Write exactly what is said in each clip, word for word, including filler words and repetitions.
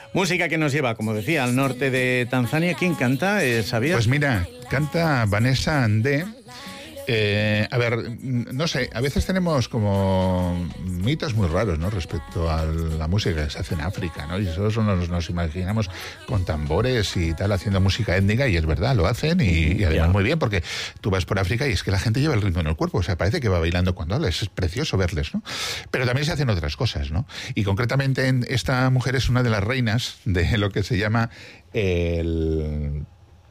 Música que nos lleva, como decía, al norte de Tanzania. ¿Quién canta, eh, Xavier? Pues mira, canta Vanessa Andé. Eh, a ver, no sé, a veces tenemos como mitos muy raros, ¿no?, respecto a la música que se hace en África, ¿no? Y nosotros nos, nos imaginamos con tambores y tal haciendo música étnica, y es verdad, lo hacen, y, y además yeah. muy bien, porque tú vas por África y es que la gente lleva el ritmo en el cuerpo, o sea, parece que va bailando cuando habla, es precioso verles, ¿no? Pero también se hacen otras cosas, ¿no? Y concretamente esta mujer es una de las reinas de lo que se llama el,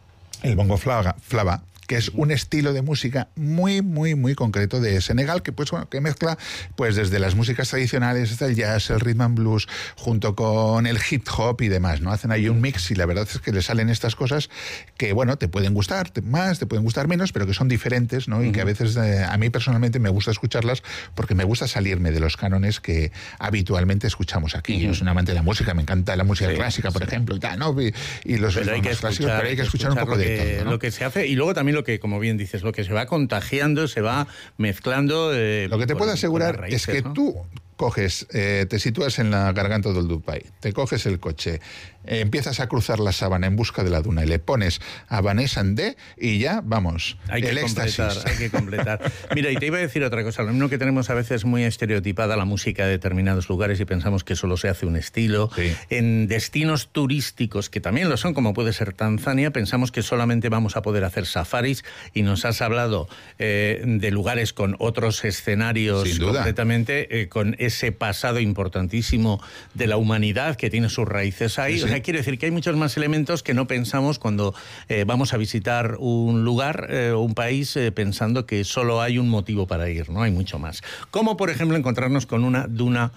el bongo flava, flava que es un estilo de música muy, muy, muy concreto de Senegal, que pues bueno, que mezcla pues desde las músicas tradicionales hasta el jazz, el rhythm and blues, junto con el hip hop y demás, ¿no? Hacen ahí un mix y la verdad es que le salen estas cosas que, bueno, te pueden gustar más, te pueden gustar menos, pero que son diferentes, ¿no? Y uh-huh. que a veces, eh, a mí personalmente me gusta escucharlas porque me gusta salirme de los cánones que habitualmente escuchamos aquí. Uh-huh. Yo soy un amante de la música, me encanta la música sí, clásica, por sí. ejemplo, y tal, ¿no? Y, y los pero hay que escuchar, clásicos, pero hay que escuchar, escuchar un poco que, de todo, ¿no? Lo que se hace, y luego también lo que, como bien dices, lo que se va contagiando, se va mezclando. Eh, lo que te con, puedo asegurar raíces, es que ¿no? tú coges, eh, te sitúas en la garganta del Dubai, te coges el coche, eh, empiezas a cruzar la sabana en busca de la duna y le pones a Vanessa Andé y ya, vamos, hay que el completar, éxtasis. Hay que completar. Mira, y te iba a decir otra cosa, lo mismo que tenemos a veces muy estereotipada la música de determinados lugares y pensamos que solo se hace un estilo. Sí. En destinos turísticos, que también lo son, como puede ser Tanzania, pensamos que solamente vamos a poder hacer safaris, y nos has hablado eh, de lugares con otros escenarios completamente, eh, con ese pasado importantísimo de la humanidad que tiene sus raíces ahí. Sí, sí. O sea, quiero decir que hay muchos más elementos que no pensamos cuando eh, vamos a visitar un lugar o eh, un país eh, pensando que solo hay un motivo para ir, ¿no? Hay mucho más. Como, por ejemplo, encontrarnos con una duna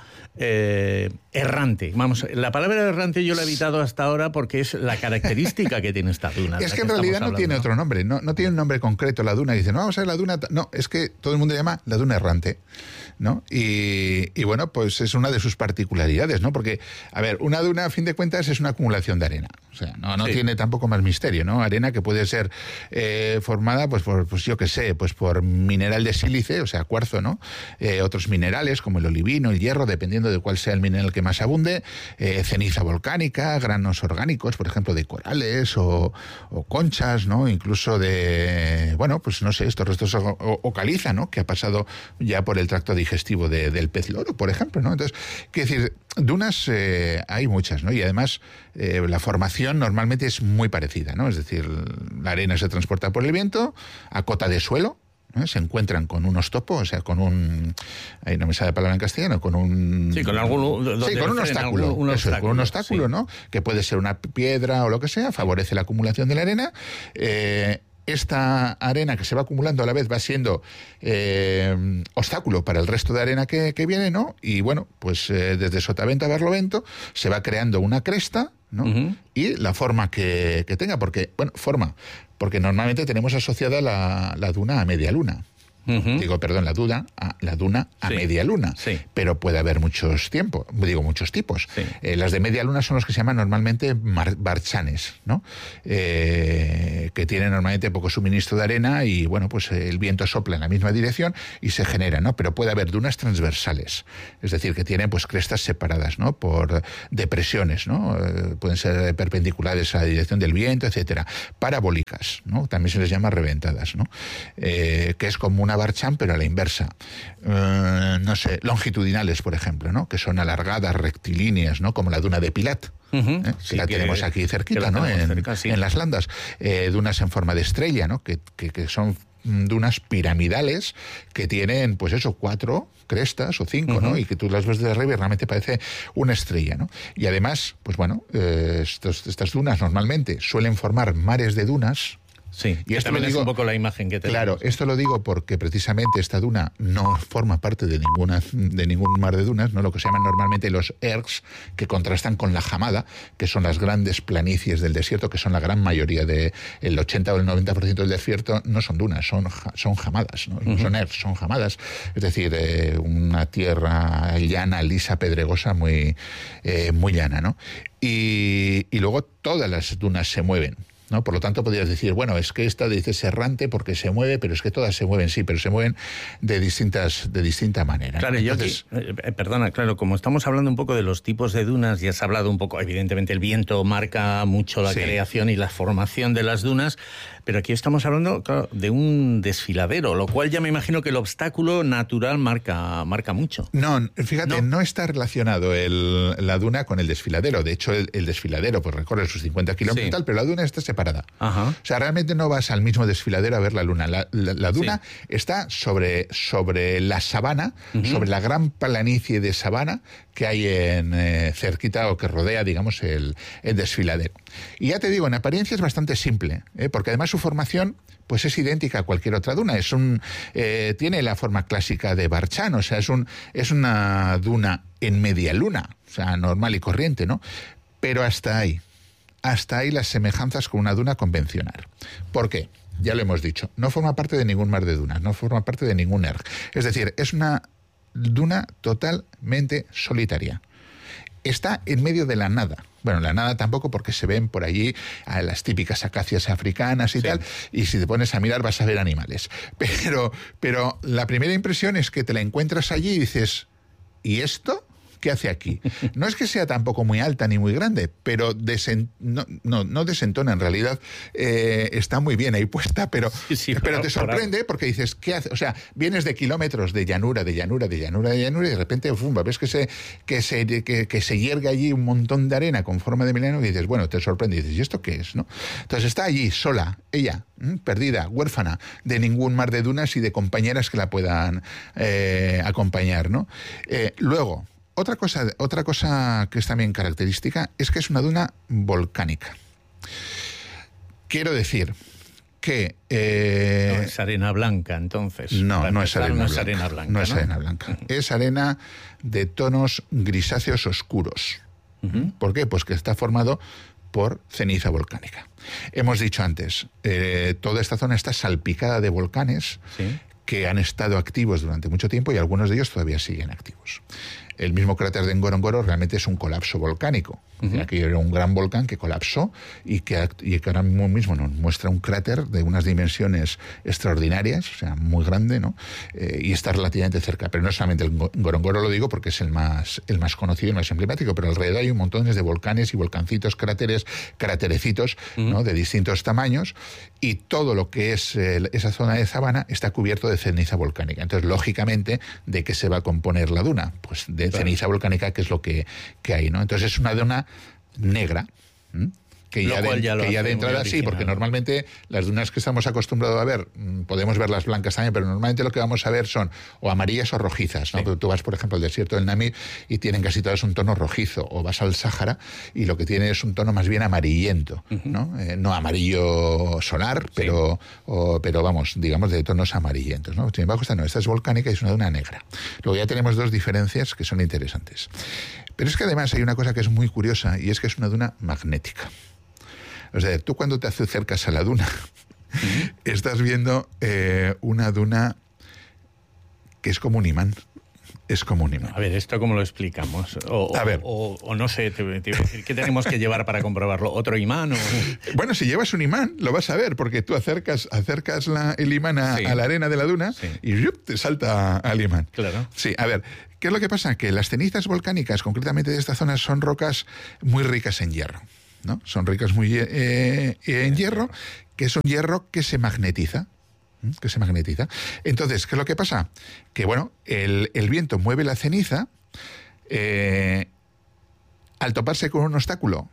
eh, errante. Vamos, la palabra errante yo la he evitado hasta ahora porque es la característica que tiene esta duna. Es que en realidad no tiene otro nombre, no, no tiene un nombre concreto la duna. Dicen, no, vamos a ver la duna... No, es que todo el mundo llama la duna errante, ¿no? Y, y bueno, pues es una de sus particularidades, ¿no? Porque, a ver, una duna, a fin de cuentas, es una acumulación de arena. O sea, no, no sí. tiene tampoco más misterio, ¿no? Arena que puede ser eh, formada, pues por, pues yo qué sé, pues por mineral de sílice, o sea, cuarzo, ¿no? Eh, otros minerales, como el olivino, el hierro, dependiendo de cuál sea el mineral que más abunde, eh, ceniza volcánica, granos orgánicos, por ejemplo, de corales o, o conchas, ¿no? Incluso de, bueno, pues no sé, estos restos o, o caliza, ¿no? Que ha pasado ya por el tracto digestivo de, del pez loro, por ejemplo, ¿no? Entonces, quiero decir, dunas eh, hay muchas, ¿no? Y además eh, la formación normalmente es muy parecida, ¿no? Es decir, la arena se transporta por el viento a cota de suelo, ¿no? Se encuentran con unos topos, o sea, con un... Ahí no me sale la palabra en castellano, con un... Sí, con algún... Sí, con un obstáculo, algún, un eso, obstáculo, con un obstáculo, sí. ¿no? Que puede ser una piedra o lo que sea, favorece la acumulación de la arena. Eh, esta arena que se va acumulando a la vez va siendo eh, obstáculo para el resto de arena que, que viene, ¿no? Y bueno, pues eh, desde Sotavento a Barlovento se va creando una cresta, ¿no? Uh-huh. Y la forma que, que tenga, porque, bueno, forma, porque normalmente tenemos asociada la, la duna a media luna. Uh-huh. Digo, perdón, la duna a, la duna a sí. media luna, sí. pero puede haber muchos tiempos, digo muchos tipos. Sí. Eh, las de media luna son los que se llaman normalmente mar, barchanes, ¿no? Eh, que tienen normalmente poco suministro de arena y bueno, pues el viento sopla en la misma dirección y se genera, ¿no? Pero puede haber dunas transversales, es decir, que tienen pues crestas separadas, ¿no? Por depresiones, ¿no? Eh, pueden ser perpendiculares a la dirección del viento, etcétera. Parabólicas, ¿no? También se les llama reventadas, ¿no? Eh, que es como una barchan, pero a la inversa. Uh, no sé, longitudinales, por ejemplo, ¿no? Que son alargadas, rectilíneas, ¿no? Como la duna de Pilat. Uh-huh. ¿eh? Sí, la que, tenemos aquí cerquita, ¿no? En, cerca, sí. en las Landas. Eh, dunas en forma de estrella, ¿no? Que, que, que son dunas piramidales que tienen, pues eso, cuatro crestas o cinco, uh-huh. ¿no? Y que tú las ves desde arriba y realmente parece una estrella, ¿no? Y además, pues bueno, eh, estos, estas dunas normalmente suelen formar mares de dunas. Sí, y esto también digo, es un poco la imagen que tenemos. Claro, esto lo digo porque precisamente esta duna no forma parte de ninguna de ningún mar de dunas, no lo que se llaman normalmente los ergs, que contrastan con la jamada, que son las grandes planicies del desierto, que son la gran mayoría de el ochenta o el noventa por ciento del desierto, no son dunas, son son jamadas, no, uh-huh. son ergs, son jamadas, es decir, eh, una tierra llana, lisa, pedregosa, muy eh, muy llana, ¿no? Y, y luego todas las dunas se mueven. ¿no? Por lo tanto, podrías decir, bueno, es que esta dice errante porque se mueve, pero es que todas se mueven, sí, pero se mueven de distintas de distinta manera. Claro, ¿no? Entonces, yo aquí, eh, perdona, claro, como estamos hablando un poco de los tipos de dunas, ya has hablado un poco, evidentemente el viento marca mucho la sí. creación y la formación de las dunas, pero aquí estamos hablando, claro, de un desfiladero, lo cual ya me imagino que el obstáculo natural marca, marca mucho. No, fíjate, no, no está relacionado el, la duna con el desfiladero. De hecho, el, el desfiladero pues recorre sus cincuenta kilómetros sí. y tal, pero la duna está separada. Ajá. O sea, realmente no vas al mismo desfiladero a ver la luna. La, la, la duna sí. está sobre, sobre la sabana, uh-huh. sobre la gran planicie de sabana que hay en eh, cerquita o que rodea, digamos, el, el desfiladero. Y ya te digo, en apariencia es bastante simple, ¿eh? porque además su formación pues es idéntica a cualquier otra duna. Es un eh, tiene la forma clásica de Barchan, o sea, es un es una duna en media luna, o sea, normal y corriente, ¿no? Pero hasta ahí, hasta ahí las semejanzas con una duna convencional. ¿Por qué? Ya lo hemos dicho, no forma parte de ningún mar de dunas, no forma parte de ningún E R G. Es decir, es una duna totalmente solitaria. Está en medio de la nada. Bueno, la nada tampoco, porque se ven por allí a las típicas acacias africanas y sí. tal, y si te pones a mirar vas a ver animales. Pero, pero la primera impresión es que te la encuentras allí y dices, ¿y esto? ¿Qué hace aquí? No es que sea tampoco muy alta ni muy grande, pero desen, no, no, no desentona, en realidad eh, está muy bien ahí puesta, pero, sí, sí, pero, pero te sorprende porque dices, ¿qué hace? O sea, vienes de kilómetros de llanura, de llanura, de llanura, de llanura, y de repente, ¡fum!, ves que se, que se, que, que se hierga allí un montón de arena con forma de meleno y dices, bueno, te sorprende, y dices, ¿y esto qué es? ¿No? Entonces está allí, sola, ella, ¿m? perdida, huérfana, de ningún mar de dunas y de compañeras que la puedan eh, acompañar, ¿no? Eh, luego, Otra cosa, otra cosa que es también característica es que es una duna volcánica. Quiero decir que... Eh, no es arena blanca, entonces. No, no es, arena, no blanca, es arena blanca. No es ¿no? arena blanca. Uh-huh. Es arena de tonos grisáceos oscuros. Uh-huh. ¿Por qué? Pues que está formado por ceniza volcánica. Hemos dicho antes, eh, toda esta zona está salpicada de volcanes ¿sí? que han estado activos durante mucho tiempo y algunos de ellos todavía siguen activos. El mismo cráter de Ngorongoro realmente es un colapso volcánico. Uh-huh. Aquí era un gran volcán que colapsó y que, y que ahora mismo nos muestra un cráter de unas dimensiones extraordinarias, o sea, muy grande, ¿no? Eh, y está relativamente cerca. Pero no solamente el Ngorongoro, lo digo porque es el más, el más conocido y el más emblemático, pero alrededor hay un montón de volcanes y volcancitos, cráteres, cráterecitos, uh-huh. ¿no? de distintos tamaños, y todo lo que es el, esa zona de sabana está cubierto de ceniza volcánica. Entonces, lógicamente, ¿de qué se va a componer la duna? Pues de claro. ceniza volcánica, que es lo que, que hay, ¿no? Entonces es una duna negra, ¿m? que ya, de, ya, que ya de entrada sí, porque normalmente las dunas que estamos acostumbrados a ver, podemos ver las blancas también, pero normalmente lo que vamos a ver son o amarillas o rojizas, ¿no? Sí. Pero tú vas, por ejemplo, al desierto del Namib y tienen casi todas un tono rojizo, o vas al Sáhara y lo que tiene es un tono más bien amarillento, uh-huh. ¿no? Eh, no amarillo solar, sí. pero, o, pero vamos, digamos de tonos amarillentos, ¿no? Sin embargo, esta no, esta es volcánica y es una duna negra. Luego ya tenemos dos diferencias que son interesantes. Pero es que además hay una cosa que es muy curiosa y es que es una duna magnética. O sea, tú cuando te acercas a la duna, uh-huh. estás viendo eh, una duna que es como un imán. Es como un imán. A ver, ¿esto cómo lo explicamos? O, a ver. O, o, o no sé, te, te iba a decir, ¿qué tenemos que llevar para comprobarlo? ¿Otro imán? O... Bueno, si llevas un imán, lo vas a ver, porque tú acercas, acercas la, el imán a, sí. a la arena de la duna sí. y ¡yup!, te salta al imán. Claro. Sí, a ver, ¿qué es lo que pasa? Que las cenizas volcánicas, concretamente de esta zona, son rocas muy ricas en hierro, ¿no? Son ricas muy eh, en hierro, que es un hierro que se magnetiza. que se magnetiza. Entonces, ¿qué es lo que pasa? Que, bueno, el, el viento mueve la ceniza, eh, al toparse con un obstáculo,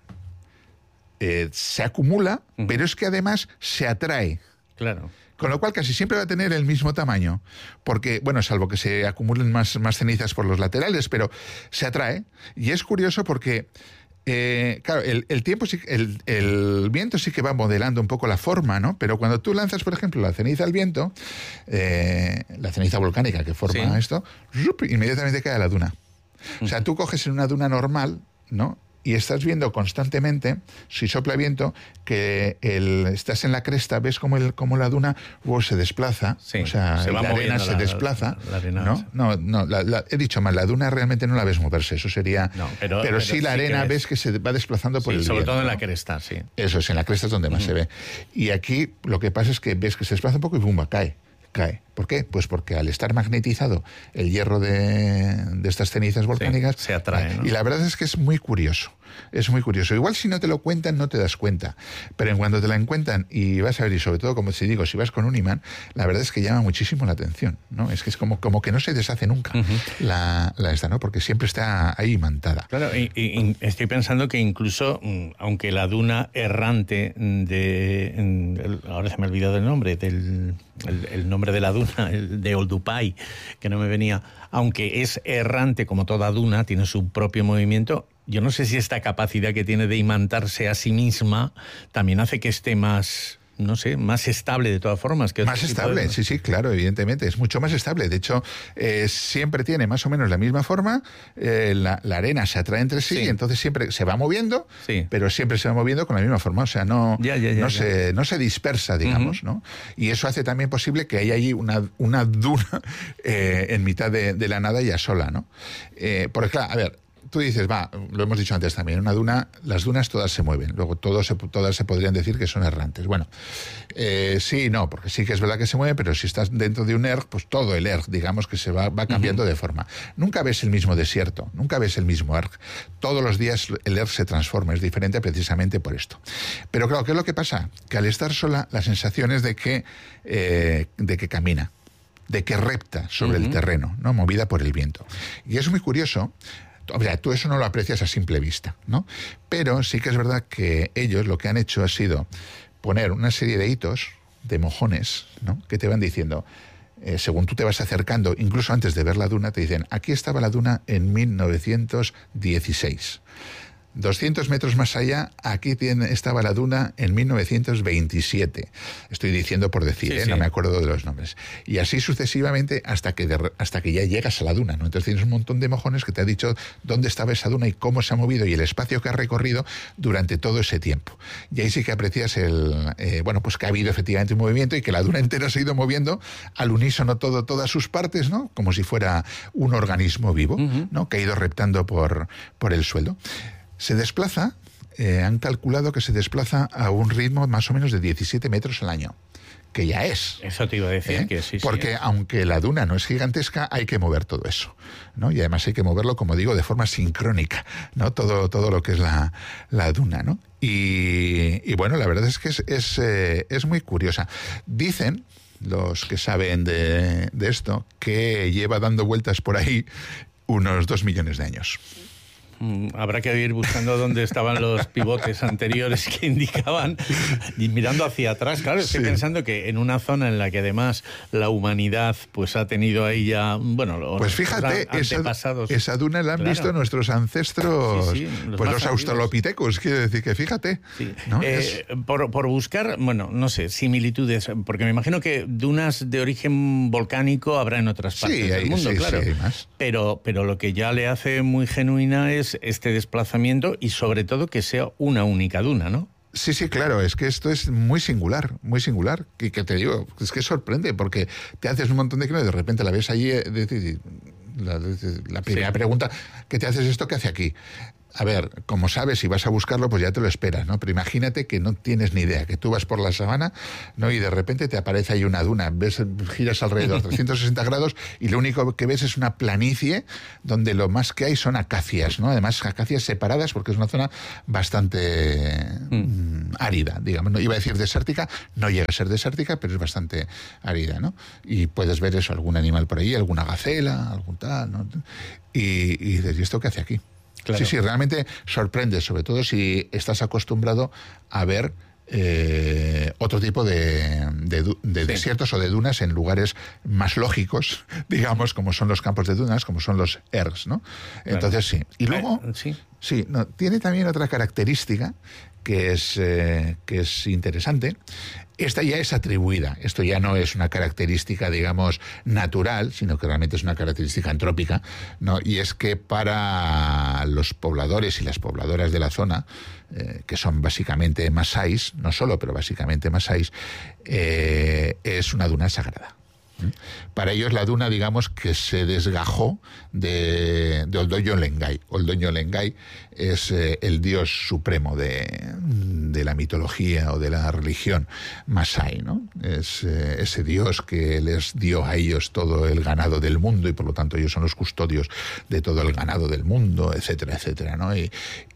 eh, se acumula, uh-huh. pero es que además se atrae. Claro. Con lo cual casi siempre va a tener el mismo tamaño, porque, bueno, salvo que se acumulen más, más cenizas por los laterales, pero se atrae. Y es curioso porque... Eh, claro, el, el tiempo sí, el, el viento sí que va modelando un poco la forma, ¿no? Pero cuando tú lanzas, por ejemplo, la ceniza al viento, eh, la ceniza volcánica que forma sí. esto, ¡rup!, inmediatamente cae a la duna. Uh-huh. O sea, tú coges en una duna normal, ¿no? y estás viendo constantemente, si sopla viento, que el, estás en la cresta, ves como, el, como la duna oh, se desplaza, sí, o sea, se la arena se la, desplaza. La, la arena, ¿no? No, no, la, la, he dicho mal, la duna realmente no la ves moverse, eso sería... No, pero, pero, pero sí la arena ves. ves que se va desplazando por sí, el sobre viento, todo en ¿no? la cresta, sí. Eso es, en la cresta es donde más uh-huh. se ve. Y aquí lo que pasa es que ves que se desplaza un poco y ¡bumba! Cae. Cae. ¿Por qué? Pues porque al estar magnetizado el hierro de, de estas cenizas volcánicas... Sí, se atrae, ¿no? Y la verdad es que es muy curioso. Es muy curioso. Igual si no te lo cuentan no te das cuenta, pero en cuanto te la encuentran y vas a ver, y sobre todo, como te digo, si vas con un imán, la verdad es que llama muchísimo la atención, ¿no? Es que es como, como que no se deshace nunca uh-huh. la, la esta, ¿no? Porque siempre está ahí imantada. Claro, y, y estoy pensando que incluso, aunque la duna errante de... ahora se me ha olvidado el nombre, del... El, el nombre de la duna, el de Oldupay, que no me venía, aunque es errante como toda duna, tiene su propio movimiento, yo no sé si esta capacidad que tiene de imantarse a sí misma también hace que esté más... no sé, más estable de todas formas. Que más estable, de... sí, sí, claro, evidentemente, es mucho más estable. De hecho, eh, siempre tiene más o menos la misma forma, eh, la, la arena se atrae entre sí, sí, y entonces siempre se va moviendo, sí. pero siempre se va moviendo con la misma forma, o sea, no, ya, ya, ya, no, ya. Se, no se dispersa, digamos, uh-huh. ¿no? Y eso hace también posible que haya allí una, una duna eh, en mitad de, de la nada ya sola, ¿no? Eh, porque, claro, a ver, tú dices, va, lo hemos dicho antes también, una duna, las dunas todas se mueven, luego todos se, todas se podrían decir que son errantes. Bueno, eh, sí, no, porque sí que es verdad que se mueve, pero si estás dentro de un erg, pues todo el erg, digamos que se va, va cambiando uh-huh. de forma. Nunca ves el mismo desierto, nunca ves el mismo erg. Todos los días el erg se transforma, es diferente precisamente por esto. Pero claro, ¿qué es lo que pasa? Que al estar sola, la sensación es de que, eh, de que camina, de que repta sobre uh-huh. el terreno, ¿no? Movida por el viento. Y es muy curioso. O sea, tú eso no lo aprecias a simple vista, ¿no? Pero sí que es verdad que ellos lo que han hecho ha sido poner una serie de hitos, de mojones, ¿no? Que te van diciendo, eh, según tú te vas acercando, incluso antes de ver la duna, te dicen, aquí estaba la duna en mil novecientos dieciséis. doscientos metros más allá, aquí tiene, estaba la duna en mil novecientos veintisiete. Estoy diciendo por decir, sí, ¿eh? Sí. No me acuerdo de los nombres. Y así sucesivamente hasta que, de, hasta que ya llegas a la duna, ¿no? Entonces tienes un montón de mojones que te ha dicho dónde estaba esa duna y cómo se ha movido y el espacio que ha recorrido durante todo ese tiempo. Y ahí sí que aprecias el, eh, bueno, pues que ha habido efectivamente un movimiento y que la duna entera se ha ido moviendo al unísono todo, todas sus partes, ¿no? Como si fuera un organismo vivo, uh-huh. ¿no? Que ha ido reptando por, por el suelo. Se desplaza, eh, han calculado que se desplaza a un ritmo más o menos de diecisiete metros al año, que ya es. Eso te iba a decir, ¿eh? que sí. Porque sí, ¿eh? aunque la duna no es gigantesca, hay que mover todo eso, ¿no? Y además hay que moverlo, como digo, de forma sincrónica, ¿no? Todo, todo lo que es la, la duna, ¿no? Y, y bueno, la verdad es que es, es, eh, es muy curiosa. Dicen los que saben de, de esto que lleva dando vueltas por ahí unos dos millones de años. Habrá que ir buscando dónde estaban los pivotes anteriores que indicaban, y mirando hacia atrás. Claro, estoy sí. pensando que en una zona en la que además la humanidad pues ha tenido ahí ya, bueno, los pues fíjate, antepasados. Esa, esa duna la han claro. visto nuestros ancestros, sí, sí, los pues los australopithecus, quiero decir que fíjate. Sí. ¿no? Eh, es... por, por buscar, bueno, no sé, similitudes, porque me imagino que dunas de origen volcánico habrá en otras partes sí, del hay, mundo, sí, claro. Sí, hay más. Pero, pero lo que ya le hace muy genuina es este desplazamiento y sobre todo que sea una única duna, ¿no? Sí, sí, claro, es que esto es muy singular, muy singular, y que te digo, es que sorprende, porque te haces un montón de kilómetros, de repente la ves allí, de, de, la, de, la primera sí. pregunta, ¿qué te haces esto? ¿Qué hace aquí? A ver, como sabes, si vas a buscarlo, pues ya te lo esperas, ¿no? Pero imagínate que no tienes ni idea, que tú vas por la sabana, ¿no? Y de repente te aparece ahí una duna, ves, giras alrededor trescientos sesenta grados y lo único que ves es una planicie donde lo más que hay son acacias, ¿no? Además, acacias separadas porque es una zona bastante mm. árida, digamos. No iba a decir desértica, no llega a ser desértica, pero es bastante árida, ¿no? Y puedes ver eso, algún animal por ahí, alguna gacela, algún tal, ¿no? Y, y dices, ¿y esto qué hace aquí? Claro. Sí, sí, realmente sorprende, sobre todo si estás acostumbrado a ver eh, otro tipo de, de, de sí. desiertos o de dunas en lugares más lógicos, digamos, como son los campos de dunas, como son los ergs, ¿no? Entonces, claro. sí. Y luego, eh, sí, sí no, tiene también otra característica que es, eh, que es interesante. Esta ya es atribuida, esto ya no es una característica, digamos, natural, sino que realmente es una característica antrópica, ¿no? Y es que para los pobladores y las pobladoras de la zona, eh, que son básicamente masáis, no solo, pero básicamente masáis, eh, es una duna sagrada. Para ellos la duna, digamos, que se desgajó de, de Oldoño Lengai. Oldoño Lengai es eh, el dios supremo de, de la mitología o de la religión masái, ¿no? Es eh, ese dios que les dio a ellos todo el ganado del mundo y por lo tanto ellos son los custodios de todo el ganado del mundo, etcétera, etcétera, ¿no? Y,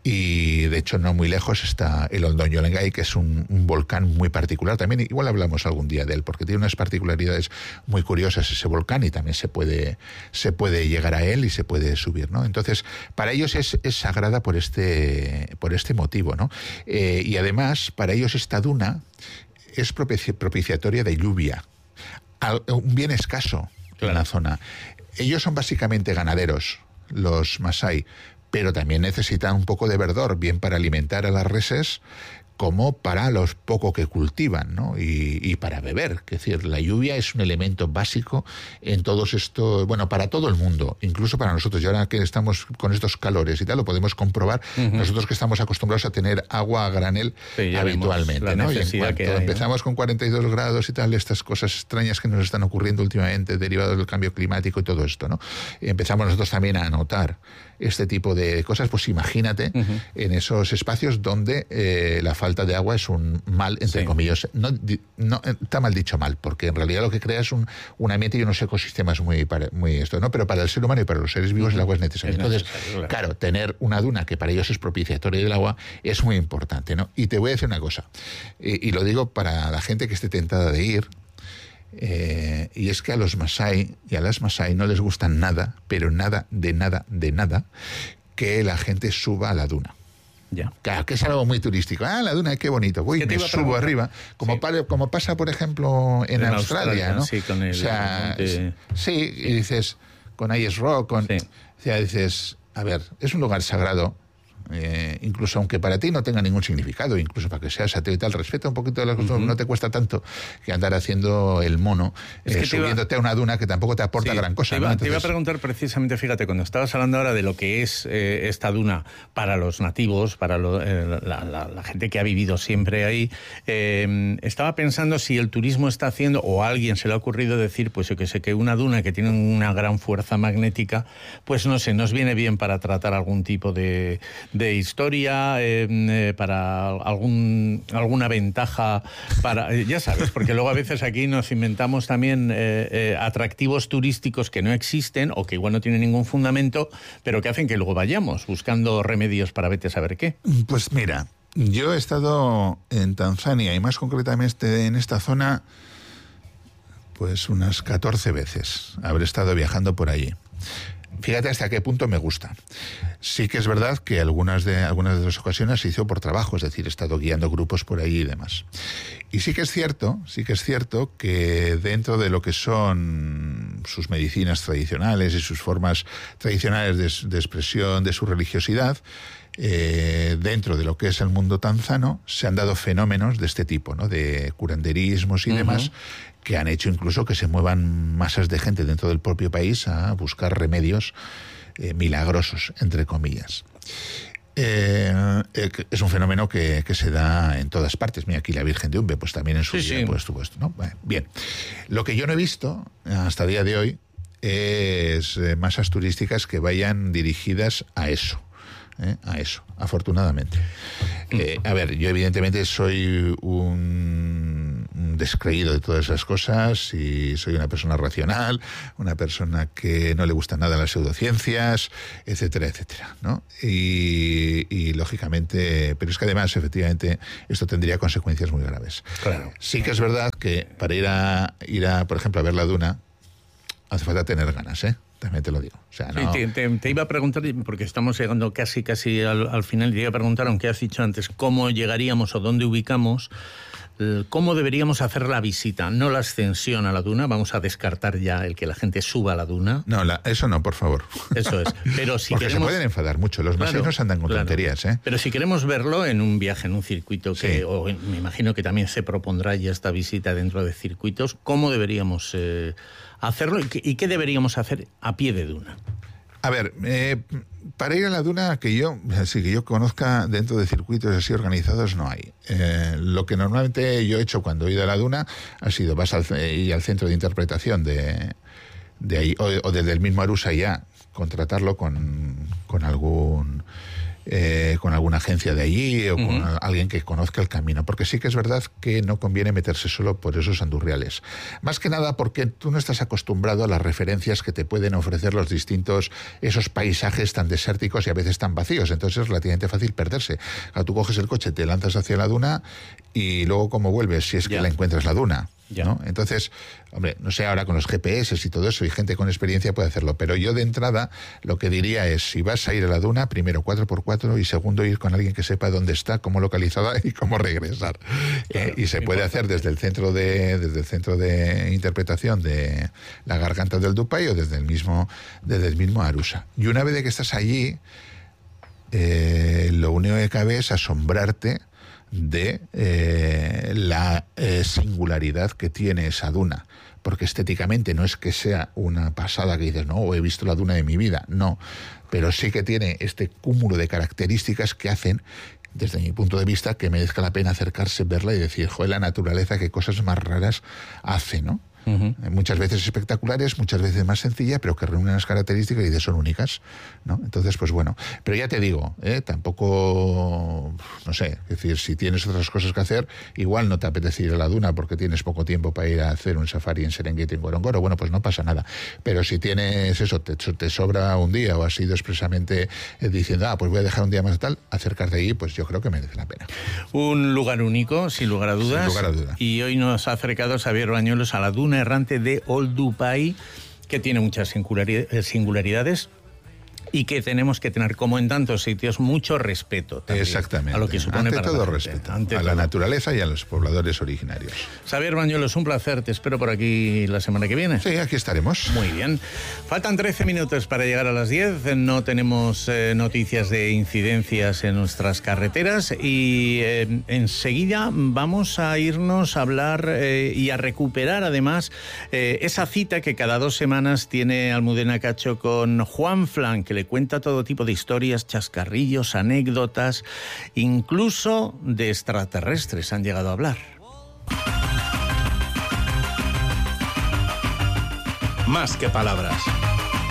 y de hecho no muy lejos está el Oldoño Lengai, que es un, un volcán muy particular. También igual hablamos algún día de él, porque tiene unas particularidades muy curiosas ese volcán y también se puede, se puede llegar a él y se puede subir, ¿no? Entonces, para ellos es, es sagrada por este, por este motivo, ¿no? Eh, y además, para ellos esta duna es propici- propiciatoria de lluvia, al, un bien escaso claro. en la zona. Ellos son básicamente ganaderos, los masái, pero también necesitan un poco de verdor, bien para alimentar a las reses, como para los poco que cultivan, ¿no? Y, y para beber. Es decir, la lluvia es un elemento básico en todos estos, bueno, para todo el mundo, incluso para nosotros. Y ahora que estamos con estos calores y tal, lo podemos comprobar, uh-huh. nosotros que estamos acostumbrados a tener agua a granel sí, habitualmente, ¿no? Y en cuanto hay, empezamos ¿no? con cuarenta y dos grados y tal, estas cosas extrañas que nos están ocurriendo últimamente, derivados del cambio climático y todo esto, ¿no? Y empezamos nosotros también a notar este tipo de cosas, pues imagínate uh-huh. en esos espacios donde eh, la falta de agua es un mal, entre sí. comillas. No, no, está mal dicho mal, porque en realidad lo que crea es un, un ambiente y unos ecosistemas muy, muy esto, ¿no? Pero para el ser humano y para los seres vivos uh-huh. el agua es necesaria. Es Entonces, necesario, claro. claro, tener una duna que para ellos es propiciatoria del agua es muy importante, ¿no? Y te voy a decir una cosa, y, y lo digo para la gente que esté tentada de ir, Eh, y es que a los masái y a las masái no les gusta nada, pero nada, de nada, de nada, que la gente suba a la duna. Ya. Claro, que es algo muy turístico. Ah, la duna, qué bonito. Uy, me subo arriba. Como, sí. para, como pasa, por ejemplo, en, en Australia, Australia, ¿no? Sí, con el, o sea, el sí, y dices, con Ayers Rock, con, sí. o sea, dices, a ver, es un lugar sagrado. Eh, incluso aunque para ti no tenga ningún significado, incluso para que seas ateo y tal, respeta un poquito de las cosas, uh-huh. no te cuesta tanto que andar haciendo el mono, es que eh, subiéndote iba... a una duna que tampoco te aporta sí, gran cosa. Te iba, ¿no? Entonces... te iba a preguntar precisamente, fíjate, cuando estabas hablando ahora de lo que es eh, esta duna para los nativos, para lo, eh, la, la, la gente que ha vivido siempre ahí, eh, estaba pensando si el turismo está haciendo, o a alguien se le ha ocurrido decir, pues yo que sé, que una duna que tiene una gran fuerza magnética, pues no sé, nos viene bien para tratar algún tipo de de historia, eh, eh, para algún alguna ventaja, para eh, ya sabes, porque luego a veces aquí nos inventamos también eh, eh, atractivos turísticos que no existen o que igual no tienen ningún fundamento, pero que hacen que luego vayamos buscando remedios para vete a saber qué. Pues mira, yo he estado en Tanzania y más concretamente en esta zona pues unas catorce veces. Habré estado viajando por allí. Fíjate hasta qué punto me gusta. Sí que es verdad que algunas de, algunas de las ocasiones se hizo por trabajo, es decir, he estado guiando grupos por ahí y demás. Y sí que es cierto, sí que es cierto que dentro de lo que son sus medicinas tradicionales y sus formas tradicionales de, de expresión de su religiosidad, eh, dentro de lo que es el mundo tanzano, se han dado fenómenos de este tipo, ¿no? De curanderismos y uh-huh. demás, que han hecho incluso que se muevan masas de gente dentro del propio país a buscar remedios eh, milagrosos, entre comillas. Eh, eh, es un fenómeno que, que se da en todas partes. Mira, aquí la Virgen de Umbe, pues también en su sí, día, sí. pues tuvo esto, ¿no? Bien. Lo que yo no he visto hasta el día de hoy es eh, masas turísticas que vayan dirigidas a eso. ¿Eh? A eso, afortunadamente. Eh, a ver, yo evidentemente soy un, un descreído de todas esas cosas y soy una persona racional, una persona que no le gusta nada las pseudociencias, etcétera, etcétera, ¿no? Y, y lógicamente, pero es que además, efectivamente, esto tendría consecuencias muy graves. Claro. Sí que es verdad que para ir a, ir a, por ejemplo, a ver la duna, hace falta tener ganas, ¿eh? También te lo digo. O sea, no... sí, te, te, te iba a preguntar, porque estamos llegando casi casi al, al final, te iba a preguntar, aunque has dicho antes, cómo llegaríamos o dónde ubicamos, cómo deberíamos hacer la visita, no la ascensión a la duna. Vamos a descartar ya el que la gente suba a la duna. No, la, eso no, por favor. Eso es. Pero si Porque queremos... se pueden enfadar mucho, los claro, masainos andan con claro. tonterías, ¿eh? Pero si queremos verlo en un viaje, en un circuito que, sí. o me imagino que también se propondrá ya esta visita dentro de circuitos, ¿cómo deberíamos eh, hacerlo y qué, y qué deberíamos hacer a pie de duna? A ver, eh, para ir a la duna que yo, así que yo conozca dentro de circuitos así organizados no hay. Eh, lo que normalmente yo he hecho cuando he ido a la duna ha sido vas al, ir al centro de interpretación de, de ahí, o, o desde el mismo Arusa ya contratarlo con, con algún... Eh, con alguna agencia de allí o con uh-huh. alguien que conozca el camino, porque sí que es verdad que no conviene meterse solo por esos andurriales. Más que nada porque tú no estás acostumbrado a las referencias que te pueden ofrecer los distintos, esos paisajes tan desérticos y a veces tan vacíos, entonces es relativamente fácil perderse. Cuando tú coges el coche, te lanzas hacia la duna y luego cómo vuelves, si es que yeah. la encuentras la duna. ¿no? Entonces, hombre, no sé, ahora con los G P S y todo eso, y gente con experiencia puede hacerlo, pero yo de entrada lo que diría es, si vas a ir a la duna, primero cuatro por cuatro y segundo ir con alguien que sepa dónde está, cómo localizada y cómo regresar. Claro, eh, y se puede hacer desde el centro de desde el centro de interpretación de la Garganta del Dupai o desde el mismo desde el mismo Arusa. Y una vez de que estás allí, eh, lo único que cabe es asombrarte de eh, la eh, singularidad que tiene esa duna, porque estéticamente no es que sea una pasada que dices, no, he visto la duna de mi vida, no, pero sí que tiene este cúmulo de características que hacen, desde mi punto de vista, que merezca la pena acercarse, verla y decir, joder, la naturaleza, qué cosas más raras hace, ¿no? Uh-huh. Muchas veces espectaculares, muchas veces más sencillas, pero que reúnen las características y de son únicas, ¿no? Entonces, pues bueno, pero ya te digo, ¿eh? tampoco, no sé, es decir, si tienes otras cosas que hacer, igual no te apetece ir a la duna porque tienes poco tiempo para ir a hacer un safari en Serengeti, en Ngorongoro, bueno, pues no pasa nada, pero si tienes eso, te, te sobra un día o has ido expresamente diciendo, ah, pues voy a dejar un día más tal, acercarte ahí, pues yo creo que merece la pena. Un lugar único, sin lugar a dudas, sin lugar a dudas. Y hoy nos ha acercado Xavier Bañuelos a la duna errante de Old Dubai, que tiene muchas singularidades y que tenemos que tener, como en tantos sitios, mucho respeto también. Exactamente. A lo que supone ante para todo la respeto, ante a todo. la naturaleza y a los pobladores originarios. Xavier Bañuelos, un placer, te espero por aquí la semana que viene. Sí, aquí estaremos. Muy bien. Faltan trece minutos para llegar a las diez, no tenemos eh, noticias de incidencias en nuestras carreteras y eh, enseguida vamos a irnos a hablar eh, y a recuperar además eh, esa cita que cada dos semanas tiene Almudena Cacho con Juan Flan, que le cuenta todo tipo de historias, chascarrillos, anécdotas, incluso de extraterrestres han llegado a hablar. Más que palabras.